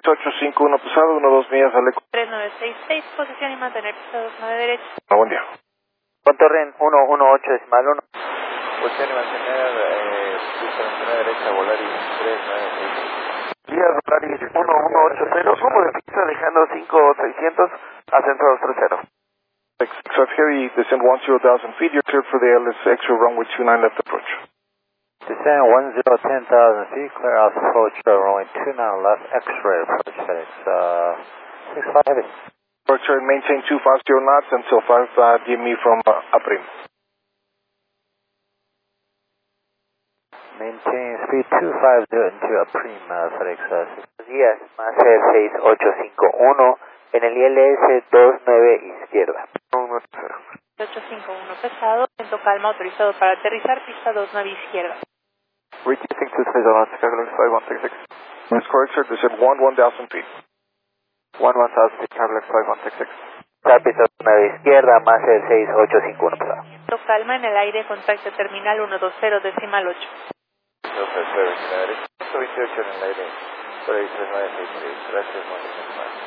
851 pesado, 12 millas, Aleco. 3966, posición y mantener piso 29 derecho. Buen día. Contorren 118.1. Posición y mantener piso 29 derecha, Volaris 396. Vía Volaris 1180, rumbo de pista dejando 5600, ascenso 230. 65 Heavy, descend 10,000 feet, you're cleared for the LS extra runway 29 left approach. Descend 10,000 feet, clear out approach, runway 29 left, X-ray approach, headings 65 Heavy. Departure, maintain 250 knots until 5 DME from Aprim. Maintain speed 250 into Aprim, FedEx 6 días, más 6851, en el ILS 29 izquierda. 851 pesado, viento calma, autorizado para aterrizar, pista 29 izquierda. Reducing to Cesar, Chicago 5166. That's correct, sir. Descend 1,000 feet. 11,000 feet, Chicago 5166. Pista 29 izquierda, más 6851 pesado. Viento calma en el aire, contacto terminal 120 decimal 8. 128 en el aire, por ahí 3966, gracias,